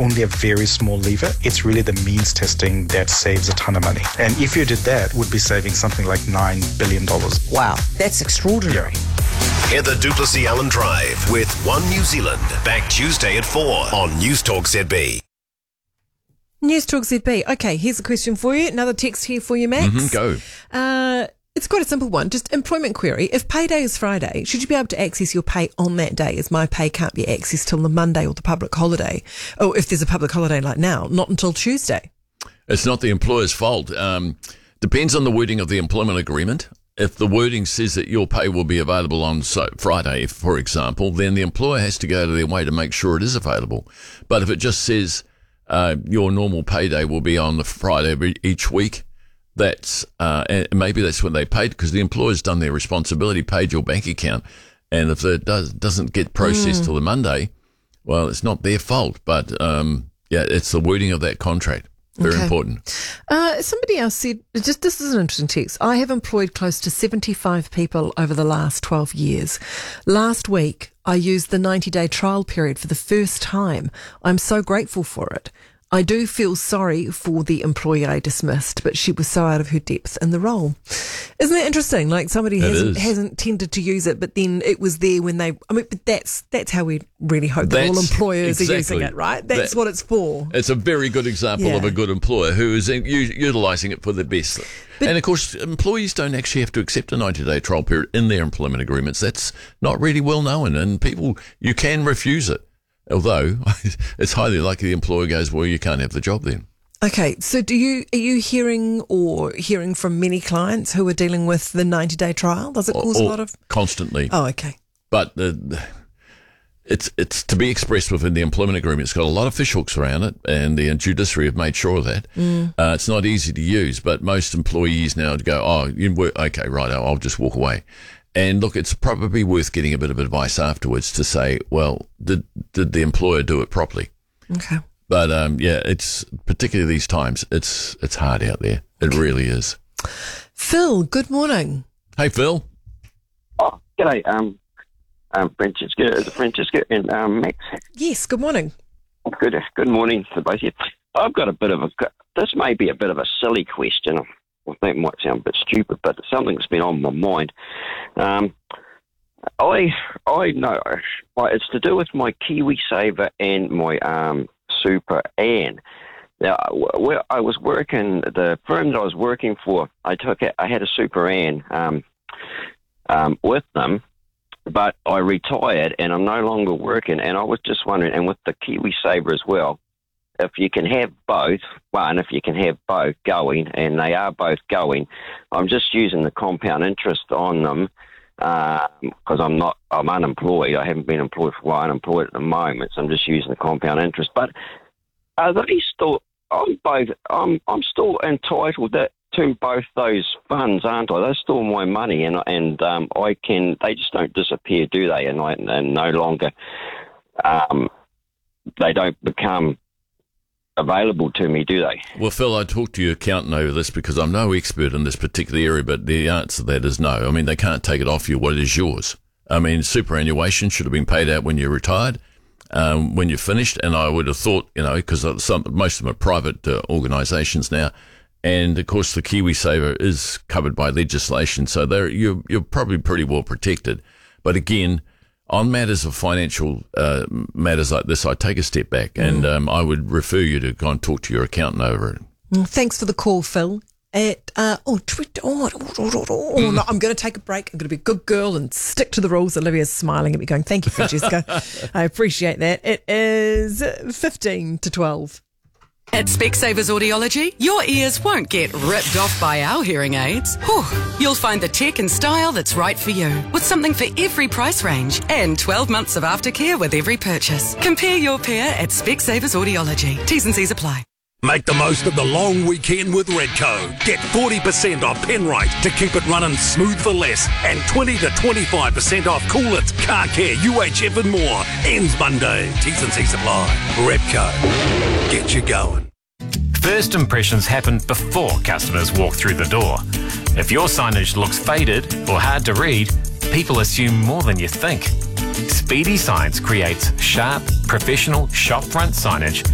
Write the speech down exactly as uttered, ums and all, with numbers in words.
only a very small lever. It's really the means testing that saves a ton of money. And if you did that, would be saving something like nine billion dollars. Wow, that's extraordinary. Hear the Duplessis Allen Drive with One New Zealand. Back Tuesday at four on News Talk Z B. News Talk Z B. Okay, here's a question for you. Another text here for you, Max. Mm-hmm, go. Uh, it's quite a simple one. Just employment query. If payday is Friday, should you be able to access your pay on that day, as my pay can't be accessed till the Monday or the public holiday? Or if there's a public holiday like now, not until Tuesday. It's not the employer's fault. Um, depends on the wording of the employment agreement. If the wording says that your pay will be available on so Friday, for example, then the employer has to go to their way to make sure it is available. But if it just says uh, your normal payday will be on the Friday of each week, that's uh, and maybe that's when they paid, because the employer's done their responsibility, paid your bank account, and if it does doesn't get processed mm. till the Monday, well, it's not their fault. But um, yeah, it's the wording of that contract. Very okay. important. Uh, somebody else said, just this is an interesting text. I have employed close to seventy-five people over the last twelve years. Last week, I used the ninety-day trial period for the first time. I'm so grateful for it. I do feel sorry for the employee I dismissed, but she was so out of her depth in the role. Isn't that interesting? Like somebody hasn't, hasn't tended to use it, but then it was there when they, I mean, but that's, that's how we really hope that all employers exactly, are using it, right? That's that, what it's for. It's a very good example yeah. of a good employer who is u- utilising it for the best. But, and of course, employees don't actually have to accept a ninety-day trial period in their employment agreements. That's not really well known, and people, you can refuse it. Although it's highly likely the employer goes, well, you can't have the job then. Okay, so do you are you hearing or hearing from many clients who are dealing with the ninety-day trial? Does it cause or, or a lot of constantly? Oh, okay. But the, it's it's to be expressed within the employment agreement. It's got a lot of fishhooks around it, and the judiciary have made sure of that. Mm. Uh, it's not easy to use, but most employees now go, oh, you work, okay, right, I'll just walk away. And look, it's probably worth getting a bit of advice afterwards to say, well, did did the employer do it properly? Okay. But um, yeah, it's particularly these times, it's it's hard out there. It okay. really is. Phil, good morning. Hey, Phil. Oh, g'day, um, um, Francesca, Francesca and um, Max. Yes, good morning. Good, good morning to both of you. I've got a bit of a. This may be a bit of a silly question. I think it might sound a bit stupid, but it's something that's been on my mind. Um, I I know it's to do with my KiwiSaver and my um, Super Ann. Now, where I was working, the firm that I was working for, I took it, I had a Super Ann um, um, with them, but I retired and I'm no longer working. And I was just wondering, and with the KiwiSaver as well, if you can have both, one, if you can have both going, and they are both going, I'm just using the compound interest on them because um, I'm not, I'm unemployed. I haven't been employed for a while, unemployed at the moment, so I'm just using the compound interest. But are they still, I'm both, I'm, I'm still entitled to, to both those funds, aren't I? They're still my money, and and um, I can, they just don't disappear, do they? And I, and no longer, um, they don't become available to me, do they? Well, Phil, I talked to your accountant over this because I'm no expert in this particular area, but the answer to that is no. I mean, they can't take it off you. What is yours? I mean, superannuation should have been paid out when you're retired, um, when you're finished, and I would have thought, you know, because some most of them are private uh, organisations now, and of course the KiwiSaver is covered by legislation, so they're, you're, you're probably pretty well protected. But again, on matters of financial uh, matters like this, I take a step back mm. and um, I would refer you to go and talk to your accountant over it. Mm, thanks for the call, Phil. At uh, oh, Twitter, oh, oh, oh, oh mm. no, I'm going to take a break. I'm going to be a good girl and stick to the rules. Olivia's smiling at me going, thank you, Francesca. I appreciate that. It is fifteen to twelve. At Specsavers Audiology, your ears won't get ripped off by our hearing aids. Whew. You'll find the tech and style that's right for you, with something for every price range and twelve months of aftercare with every purchase. Compare your pair at Specsavers Audiology. T's and C's apply. Make the most of the long weekend with Redco. Get forty percent off Penrite to keep it running smooth for less, and twenty to twenty-five percent off Coolits, Car Care, U H F and more. Ends Monday. T's and C's apply. Redco. Get you going. First impressions happen before customers walk through the door. If your signage looks faded or hard to read, people assume more than you think. Speedy Signs creates sharp, professional shop front signage